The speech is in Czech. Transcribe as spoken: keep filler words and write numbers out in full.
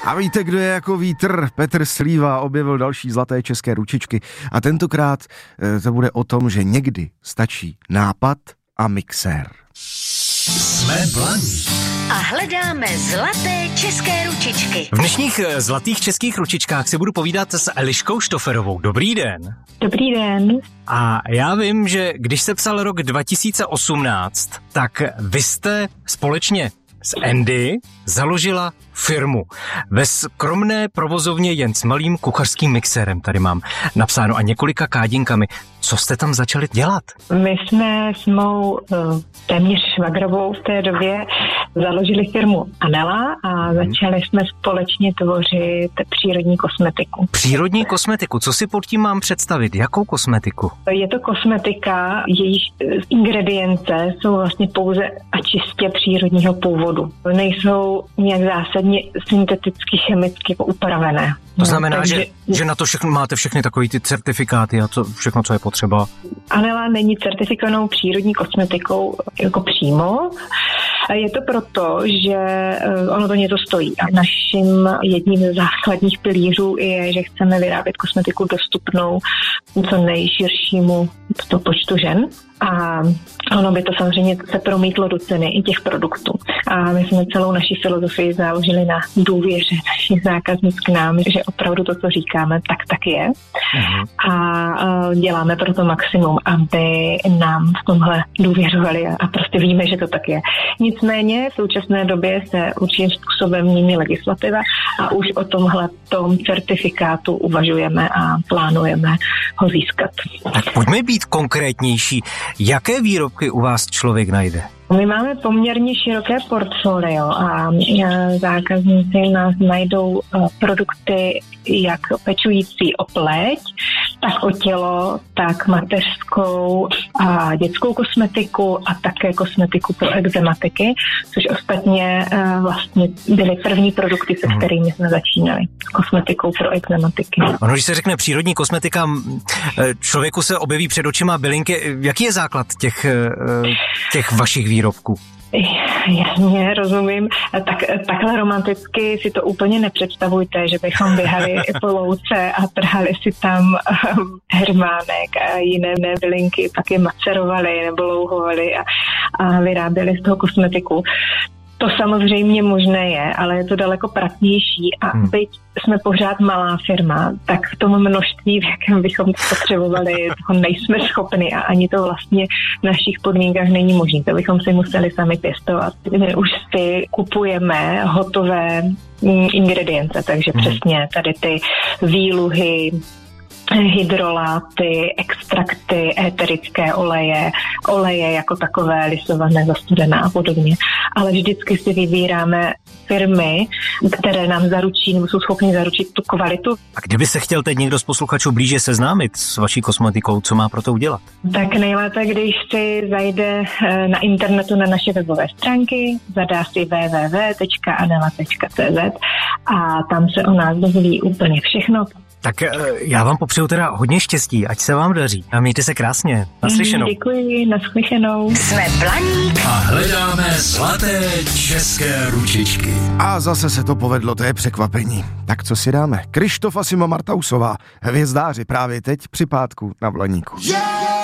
A víte, kdo je jako vítr? Petr Slíva objevil další zlaté české ručičky. A tentokrát to bude o tom, že někdy stačí nápad a mixér. Jsme Blaník a hledáme zlaté české ručičky. V dnešních zlatých českých ručičkách si budu povídat s Eliškou Štoferovou. Dobrý den. Dobrý den. A já vím, že když se psal rok dva tisíce osmnáct, tak vy jste společně s Andy založila firmu ve skromné provozovně jen s malým kuchařským mixérem, tady mám napsáno, a několika kádinkami. Co jste tam začali dělat? My jsme s mou uh, téměř švagrovou v té době založili firmu Anela a hmm. začali jsme společně tvořit přírodní kosmetiku. Přírodní kosmetiku, co si pod tím mám představit? Jakou kosmetiku? Je to kosmetika, jejíž ingredience jsou vlastně pouze a čistě přírodního původu. Nejsou nějak zásadně synteticky, chemicky upravené. To znamená, no, takže, že, že na to všechno máte všechny takové ty certifikáty a to všechno, co je potřeba? Anela není certifikovanou přírodní kosmetikou jako přímo. Je to proto, že ono to něco stojí. A naším jedním z základních pilířů je, že chceme vyrábět kosmetiku dostupnou co nejširšímu počtu žen. A ono by to samozřejmě se promítlo do ceny i těch produktů. A my jsme celou naši filozofii založili na důvěře našich zákazníků k nám, že opravdu to, co říkáme, tak tak je. Uh-huh. A děláme pro to maximum, aby nám v tomhle důvěřovali a prostě víme, že to tak je. Nicméně v současné době se určitým způsobem mění legislativa a už o tomhle tom certifikátu uvažujeme a plánujeme ho získat. Tak pojďme být konkrétnější. Jaké výrobky u vás člověk najde? My máme poměrně široké portfolio a zákazníci nás najdou produkty jak pečující o pleť, tak o tělo, tak mateřskou a dětskou kosmetiku a také kosmetiku pro ekzematiky, což ostatně vlastně byly první produkty, se kterými jsme začínali. Kosmetikou pro ekzematiky. Ono, když se řekne přírodní kosmetika, člověku se objeví před očima bylinky. Jaký je základ těch, těch vašich výrobků? Jasně, rozumím. Tak, takhle romanticky si to úplně nepředstavujte, že bychom běhali po louce a trhali si tam hermánek a jiné bylinky, pak je macerovali nebo louhovali a, a vyráběli z toho kosmetiku. To samozřejmě možné je, ale je to daleko praktičtější a hmm. byť jsme pořád malá firma, tak v tom množství, v jakém bychom potřebovali, toho nejsme schopni a ani to vlastně v našich podmínkách není možné. To bychom si museli sami pěstovat. My už si kupujeme hotové ingredience, takže hmm. přesně tady ty výluhy, hydroláty, extrakty, éterické oleje, oleje jako takové, lisované, zastudené a podobně. Ale vždycky si vybíráme firmy, které nám zaručí nebo jsou schopny zaručit tu kvalitu. A kdyby se chtěl teď někdo z posluchačů blíže seznámit s vaší kosmetikou, co má pro to udělat? Tak nejlépe, když si zajde na internetu na naše webové stránky, zadá si w w w tečka anela tečka c z a tam se o nás dozví úplně všechno. Tak já vám popřeju teda hodně štěstí, ať se vám daří. A mějte se krásně. Naslyšenou. Děkuji, naslyšenou. Jsme Blaník a hledáme zlaté české ručičky. A zase se to povedlo, to je překvapení. Tak co si dáme? Krištof a Sima Martausová, hvězdáři právě teď při pátku na Blaníku. Yeah!